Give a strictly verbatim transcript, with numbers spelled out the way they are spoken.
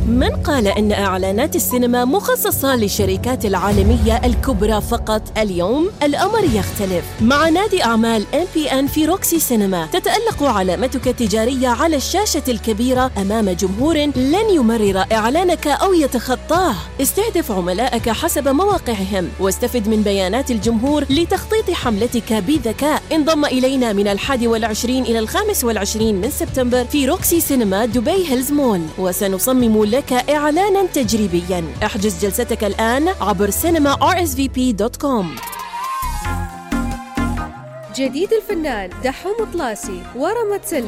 من قال إن إعلانات السينما مخصصة للشركات العالمية الكبرى فقط؟ اليوم الأمر يختلف. مع نادي أعمال إم بي إن في روكسي سينما تتألق علامتك التجارية على الشاشة الكبيرة أمام جمهور لن يمرر إعلانك أو يتخطاه. استهدف عملائك حسب مواقعهم واستفد من بيانات الجمهور لتخطيط حملتك بذكاء. انضم إلينا من الحادي والعشرين إلى الخامس والعشرين من سبتمبر في روكسي سينما دبي هيلز مول، وسنصمم لك إعلانا تجريبيا. احجز جلستك الآن عبر سينما آر إس في بي دوت كوم. جديد الفنان دحوم طلاسي ورا ما تسلم